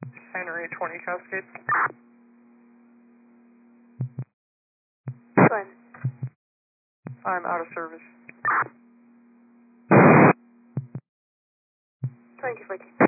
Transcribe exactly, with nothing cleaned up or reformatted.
Henry twenty Cascade. Glenn. I'm out of service. twenty-two forty.